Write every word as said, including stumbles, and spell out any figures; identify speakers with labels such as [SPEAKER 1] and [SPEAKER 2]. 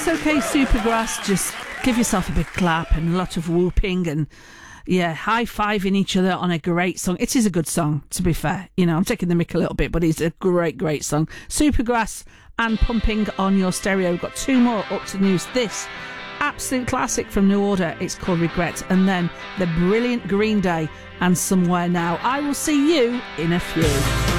[SPEAKER 1] That's okay, Supergrass. Just give yourself a big clap and a lot of whooping and, yeah, high-fiving each other on a great song. It is a good song, to be fair. You know, I'm taking the mick a little bit, but it's a great, great song. Supergrass and Pumping on Your Stereo. We've got two more up to news. This absolute classic from New Order. It's called Regret. And then the brilliant Green Day and Somewhere Now. I will see you in a few.